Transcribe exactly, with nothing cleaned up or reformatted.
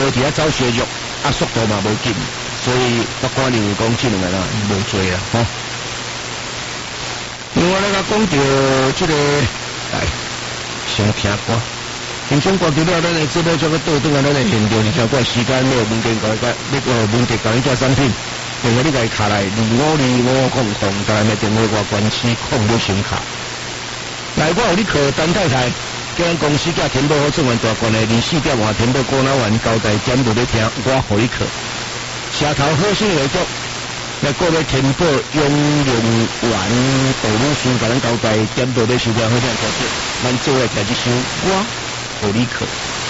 无伫遐走血肉，啊速度嘛无紧，所以我看认为讲这两个啦无做啊，吼。另外咧，讲到这个，来先听歌。现场歌曲了，咱的节目将要倒转来，咱的现场是超过时间，要有文件甲甲，要有文件甲你做产品，另外你家卡来二五二五空空，再来电话我关七空六声卡。来，我有你客单太太，叫咱公司甲天宝好做完大罐的二四点外天宝果脑丸交代点到咧听，我互你客。车头好声来祝，来各位天宝永永丸道路书甲咱交代点到咧收听好听歌曲，咱做来听一首我互你客。